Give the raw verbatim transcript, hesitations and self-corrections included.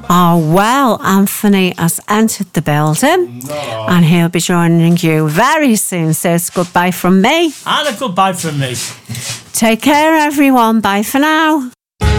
Oh, well, Anthony has entered the building and he'll be joining you very soon. So it's goodbye from me. And a goodbye from me. Take care, everyone. Bye for now.